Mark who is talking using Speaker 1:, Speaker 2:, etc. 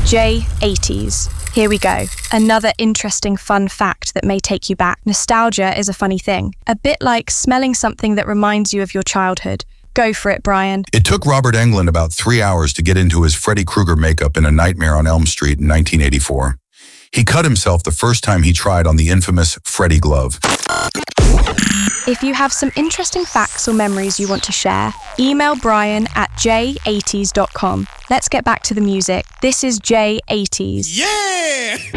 Speaker 1: J80s. Here we go. Another interesting fun fact that may take you back. Nostalgia is a funny thing. A bit like smelling something that reminds you of your childhood. Go for it, Brian.
Speaker 2: It took Robert Englund about 3 hours to get into his Freddy Krueger makeup in A Nightmare on Elm Street in 1984. He cut himself the first time he tried on the infamous Freddy glove.
Speaker 1: If you have some interesting facts or memories you want to share, email Brian at j80s.com. Let's get back to the music. This is J80s.
Speaker 3: Yeah!